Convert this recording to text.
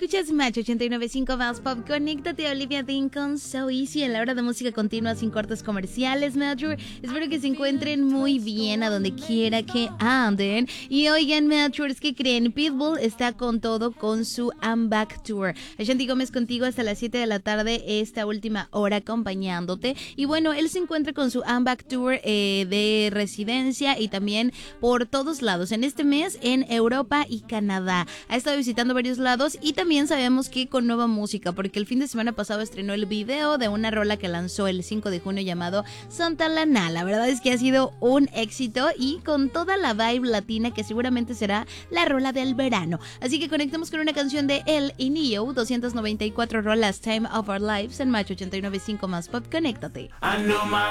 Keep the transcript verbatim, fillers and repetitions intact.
escuchas Match ochenta y nueve punto cinco más Pop. Conéctate a Olivia Dean con So Easy en la hora de música continua sin cortes comerciales, Metro. Espero que se encuentren muy bien a donde quiera que anden. Y oigan, Metro, es que creen, Pitbull está con todo con su I'm Back Tour. Ashanti Gómez contigo hasta las siete de la tarde, esta última hora acompañándote. Y bueno, él se encuentra con su I'm Back Tour eh, de residencia y también por todos lados. En este mes en Europa y Canadá. Ha estado visitando varios lados y también sabemos que con nueva música, porque el fin de semana pasado estrenó el video de una rola que lanzó el cinco de junio llamado Santa Lana. La verdad es que ha sido un éxito y con toda la vibe latina que seguramente será la rola del verano. Así que conectemos con una canción de él y Neo, doscientas noventa y cuatro rolas Time of Our Lives en Match ochenta y nueve punto cinco más Pop. Conéctate. I know my